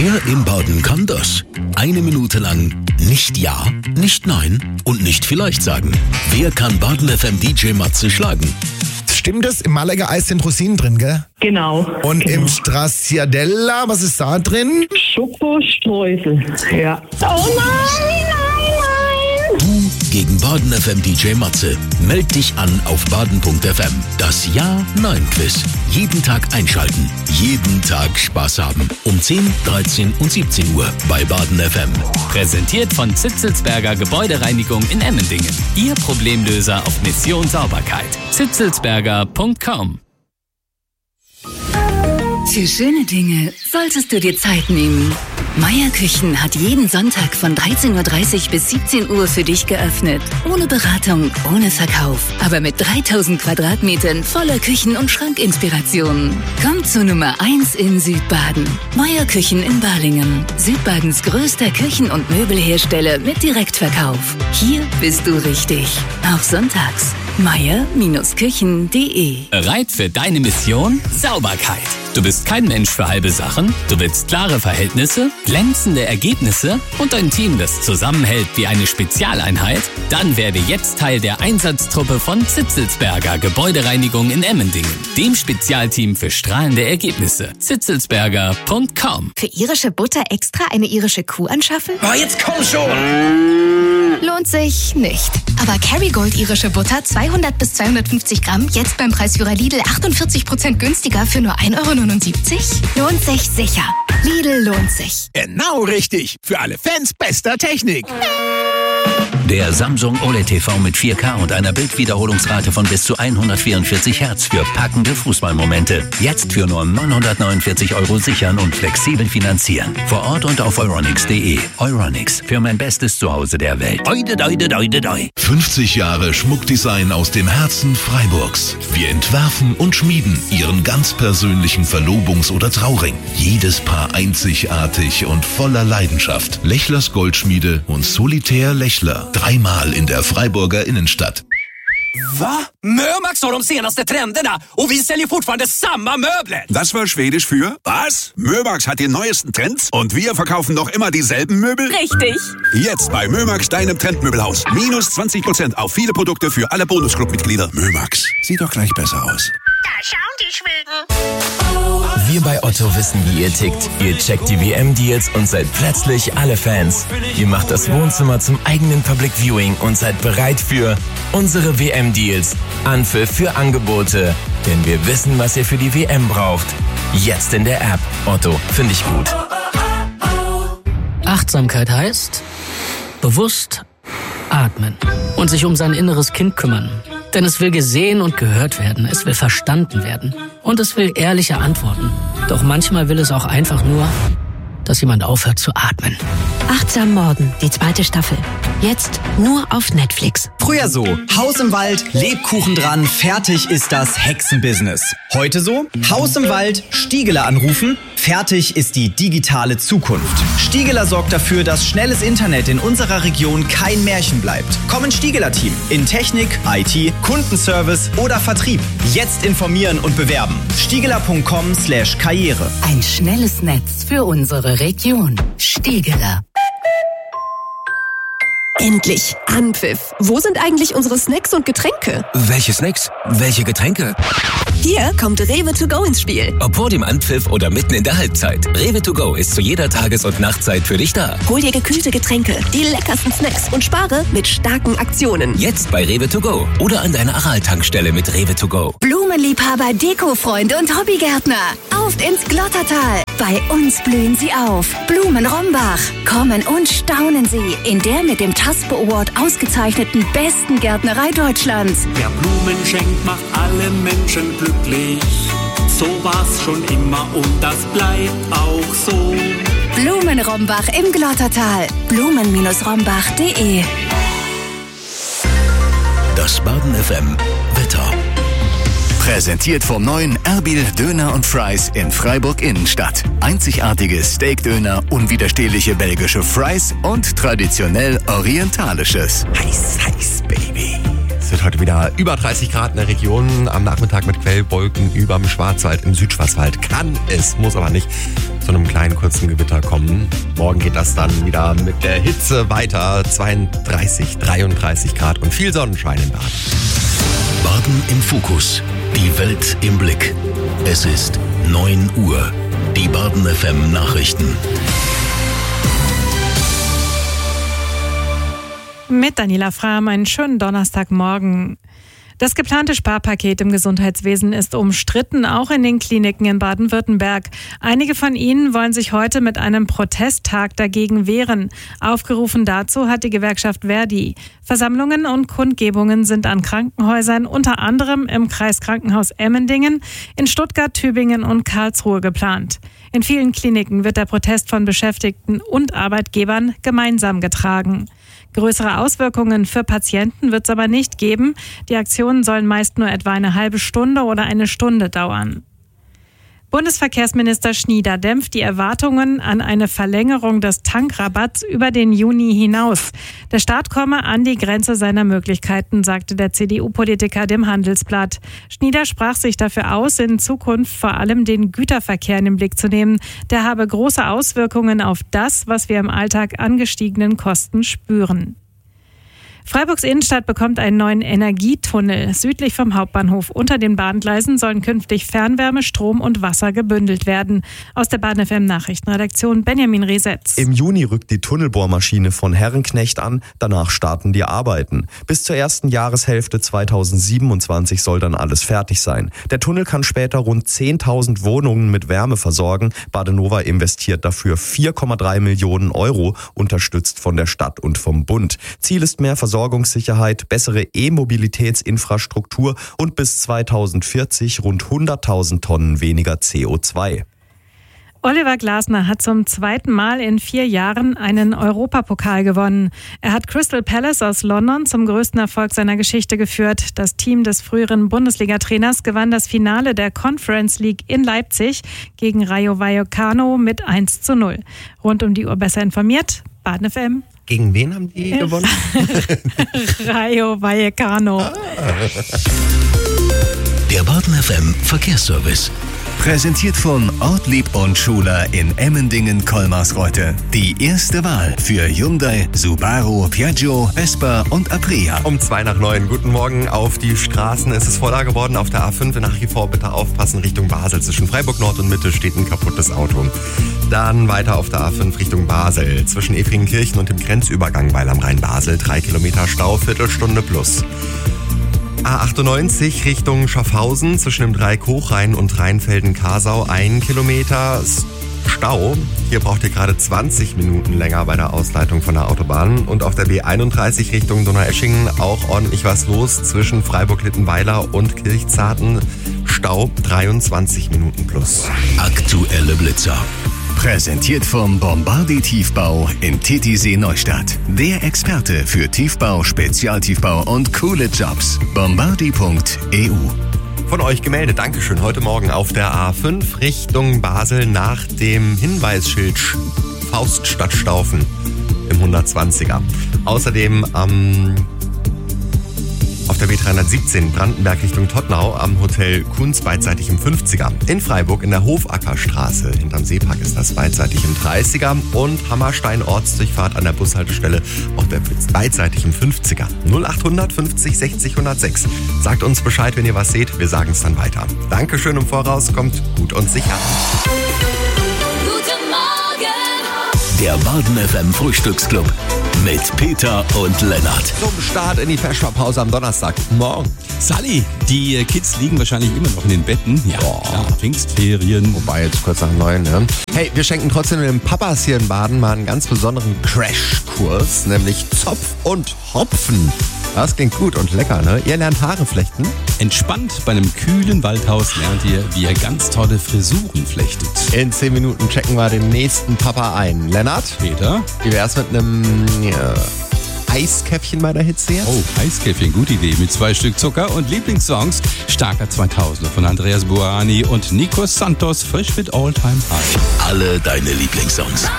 Wer im Baden kann das? 1 Minute lang nicht ja, nicht nein und nicht vielleicht sagen. Wer kann Baden FM DJ Matze schlagen? Stimmt das? Im Malaga Eis sind Rosinen drin, gell? Genau. Und im Stracciatella, was ist da drin? Schokostreusel. Ja. Oh nein! Du gegen Baden FM DJ Matze. Meld dich an auf baden.fm. Das Ja-Nein-Quiz. Jeden Tag einschalten. Jeden Tag Spaß haben. Um 10, 13 und 17 Uhr bei Baden FM. Präsentiert von Zitzelsberger Gebäudereinigung in Emmendingen. Ihr Problemlöser auf Mission Sauberkeit. zitzelsberger.com. Für schöne Dinge solltest du dir Zeit nehmen. Meier Küchen hat jeden Sonntag von 13.30 Uhr bis 17 Uhr für dich geöffnet. Ohne Beratung, ohne Verkauf. Aber mit 3000 Quadratmetern voller Küchen- und Schrankinspirationen. Komm zur Nummer 1 in Südbaden. Meier Küchen in Balingen. Südbadens größter Küchen- und Möbelhersteller mit Direktverkauf. Hier bist du richtig. Auch sonntags. meier-küchen.de. Bereit für deine Mission? Sauberkeit. Du bist kein Mensch für halbe Sachen. Du willst klare Verhältnisse, glänzende Ergebnisse und ein Team, das zusammenhält wie eine Spezialeinheit? Dann werde jetzt Teil der Einsatztruppe von Zitzelsberger Gebäudereinigung in Emmendingen, dem Spezialteam für strahlende Ergebnisse. zitzelsberger.com. Für irische Butter extra eine irische Kuh anschaffen? Oh, jetzt komm schon! Lohnt sich nicht. Aber Kerrygold irische Butter 200 bis 250 Gramm, jetzt beim Preisführer Lidl 48% günstiger für nur 1,79 €? Lohnt sich sicher. Lidl lohnt sich. Genau richtig. Für alle Fans bester Technik. Der Samsung OLED TV mit 4K und einer Bildwiederholungsrate von bis zu 144 Hertz für packende Fußballmomente. Jetzt für nur 949 € sichern und flexibel finanzieren. Vor Ort und auf euronics.de. Euronics, für mein bestes Zuhause der Welt. Oide, doide, doide, doi. 50 Jahre Schmuckdesign aus dem Herzen Freiburgs. Wir entwerfen und schmieden Ihren ganz persönlichen Verlobungs- oder Trauring. Jedes Paar einzigartig und voller Leidenschaft. Lechlers Goldschmiede und Solitär Lechler. 3-mal in der Freiburger Innenstadt. Va? Mömax har de senaste trenderna och vi säljer fortfarande samma möbler. Das war Schwedisch für was? Mömax hat die neuesten Trends und wir verkaufen noch immer dieselben Möbel? Richtig. Jetzt bei Mömax, deinem Trendmöbelhaus. Minus 20% auf viele Produkte für alle Bonusclub-Mitglieder. Mömax, sieht doch gleich besser aus. Da schauen die Schweden. Wir bei Otto wissen, wie ihr tickt. Ihr checkt die WM-Deals und seid plötzlich alle Fans. Ihr macht das Wohnzimmer zum eigenen Public Viewing und seid bereit für unsere WM-Deals. Anpfiff für Angebote. Denn wir wissen, was ihr für die WM braucht. Jetzt in der App. Otto, finde ich gut. Achtsamkeit heißt bewusst atmen und sich um sein inneres Kind kümmern. Denn es will gesehen und gehört werden, es will verstanden werden und es will ehrliche Antworten. Doch manchmal will es auch einfach nur, dass jemand aufhört zu atmen. Achtsam Morden, die 2. Staffel. Jetzt nur auf Netflix. Früher so, Haus im Wald, Lebkuchen dran, fertig ist das Hexenbusiness. Heute so, Haus im Wald, Stiegeler anrufen, fertig ist die digitale Zukunft. Stiegeler sorgt dafür, dass schnelles Internet in unserer Region kein Märchen bleibt. Komm ins Stiegeler-Team in Technik, IT, Kundenservice oder Vertrieb. Jetzt informieren und bewerben. Stiegeler.com/Karriere. Ein schnelles Netz für unsere Region. Stiegeler. Endlich Anpfiff. Wo sind eigentlich unsere Snacks und Getränke? Welche Snacks? Welche Getränke? Hier kommt Rewe to go ins Spiel. Ob vor dem Anpfiff oder mitten in der Halbzeit. Rewe to go ist zu jeder Tages- und Nachtzeit für dich da. Hol dir gekühlte Getränke, die leckersten Snacks und spare mit starken Aktionen. Jetzt bei Rewe to go oder an deiner Aral-Tankstelle mit Rewe to go. Blumenliebhaber, Dekofreunde und Hobbygärtner. Auf ins Glottertal. Bei uns blühen sie auf. Blumen Rombach. Kommen und staunen sie in der mit dem TASPO Award ausgezeichneten besten Gärtnerei Deutschlands. Wer Blumen schenkt, macht alle Menschen glücklich. So war's schon immer und das bleibt auch so. Blumen Rombach im Glottertal. Blumen-rombach.de. Das Baden FM Wetter. Präsentiert vom neuen Erbil Döner und Fries in Freiburg Innenstadt. Einzigartige Steakdöner, unwiderstehliche belgische Fries und traditionell orientalisches. Heiß, heiß, Baby. Es wird heute wieder über 30 Grad in der Region. Am Nachmittag mit Quellwolken überm Schwarzwald. Im Südschwarzwald kann es, muss aber nicht, zu einem kleinen kurzen Gewitter kommen. Morgen geht das dann wieder mit der Hitze weiter. 32, 33 Grad und viel Sonnenschein in Baden. Baden im Fokus. Die Welt im Blick. Es ist 9 Uhr. Die Baden FM Nachrichten. Mit Daniela Frahm einen schönen Donnerstagmorgen. Das geplante Sparpaket im Gesundheitswesen ist umstritten, auch in den Kliniken in Baden-Württemberg. Einige von ihnen wollen sich heute mit einem Protesttag dagegen wehren. Aufgerufen dazu hat die Gewerkschaft ver.di. Versammlungen und Kundgebungen sind an Krankenhäusern, unter anderem im Kreiskrankenhaus Emmendingen, in Stuttgart, Tübingen und Karlsruhe geplant. In vielen Kliniken wird der Protest von Beschäftigten und Arbeitgebern gemeinsam getragen. Größere Auswirkungen für Patienten wird es aber nicht geben. Die Aktionen sollen meist nur etwa eine halbe Stunde oder eine Stunde dauern. Bundesverkehrsminister Schnieder dämpft die Erwartungen an eine Verlängerung des Tankrabatts über den Juni hinaus. Der Staat komme an die Grenze seiner Möglichkeiten, sagte der CDU-Politiker dem Handelsblatt. Schnieder sprach sich dafür aus, in Zukunft vor allem den Güterverkehr in den Blick zu nehmen. Der habe große Auswirkungen auf das, was wir im Alltag an gestiegenen Kosten spüren. Freiburgs Innenstadt bekommt einen neuen Energietunnel südlich vom Hauptbahnhof. Unter den Bahngleisen sollen künftig Fernwärme, Strom und Wasser gebündelt werden. Aus der Baden FM Nachrichtenredaktion Benjamin Resetz. Im Juni rückt die Tunnelbohrmaschine von Herrenknecht an. Danach starten die Arbeiten. Bis zur ersten Jahreshälfte 2027 soll dann alles fertig sein. Der Tunnel kann später rund 10.000 Wohnungen mit Wärme versorgen. Badenova investiert dafür 4,3 Millionen Euro, unterstützt von der Stadt und vom Bund. Ziel ist mehr Versorgungssicherheit, bessere E-Mobilitätsinfrastruktur und bis 2040 rund 100.000 Tonnen weniger CO2. Oliver Glasner hat zum zweiten Mal in 4 Jahren einen Europapokal gewonnen. Er hat Crystal Palace aus London zum größten Erfolg seiner Geschichte geführt. Das Team des früheren Bundesliga-Trainers gewann das Finale der Conference League in Leipzig gegen Rayo Vallecano mit 1:0. Rund um die Uhr besser informiert, Baden FM. Gegen wen haben die gewonnen? Rayo Vallecano. Der Baden FM Verkehrsservice. Präsentiert von Ortlieb und Schuler in Emmendingen-Kolmarsreuth. Die erste Wahl für Hyundai, Subaru, Piaggio, Vespa und Aprilia. Um 8:02. Guten Morgen auf die Straßen. Es ist voller geworden auf der A5. Nach wie vor bitte aufpassen Richtung Basel. Zwischen Freiburg Nord und Mitte steht ein kaputtes Auto. Dann weiter auf der A5 Richtung Basel. Zwischen Efringenkirchen und dem Grenzübergang Weil am Rhein-Basel 3 Kilometer Stau, Viertelstunde plus. A98 Richtung Schaffhausen zwischen dem Dreieck Hochrhein und Rheinfelden-Kasau 1 Kilometer Stau. Hier braucht ihr gerade 20 Minuten länger bei der Ausleitung von der Autobahn. Und auf der B31 Richtung Donaueschingen auch ordentlich was los zwischen Freiburg-Littenweiler und Kirchzarten. Stau 23 Minuten plus. Aktuelle Blitzer. Präsentiert vom Bombardi Tiefbau in Titisee Neustadt. Der Experte für Tiefbau, Spezialtiefbau und coole Jobs. Bombardi.eu. Von euch gemeldet, Dankeschön. Heute Morgen auf der A5 Richtung Basel nach dem Hinweisschild Faust statt Staufen im 120er. Außerdem auf der B317 Brandenberg Richtung Todtnau am Hotel Kunz beidseitig im 50er. In Freiburg in der Hofackerstraße hinterm Seepark ist das beidseitig im 30er. Und Hammerstein Ortsdurchfahrt an der Bushaltestelle auch beidseitig im 50er. 0800 50 60 106. Sagt uns Bescheid, wenn ihr was seht. Wir sagen es dann weiter. Dankeschön im Voraus. Kommt gut und sicher. Guten Morgen. Der Baden FM Frühstücksclub mit Peter und Lennart. Zum Start in die Feschbarpause am Donnerstag. Morgen. Sally, die Kids liegen wahrscheinlich immer noch in den Betten. Ja, klar, Pfingstferien. Wobei jetzt kurz nach 9, ne? Hey, wir schenken trotzdem den Papas hier in Baden mal einen ganz besonderen Crashkurs, nämlich Zopf und Hopfen. Das klingt gut und lecker, ne? Ihr lernt Haare flechten. Entspannt bei einem kühlen Waldhaus lernt ihr, wie ihr ganz tolle Frisuren flechtet. In 10 Minuten checken wir den nächsten Papa ein. Lennart? Peter? Wie wär's mit einem Eiskäffchen bei der Hitze jetzt? Oh, Eiskäffchen, gute Idee. Mit 2 Stück Zucker und Lieblingssongs Starker 2000er von Andreas Buani und Nico Santos, frisch mit All Time High. Alle deine Lieblingssongs.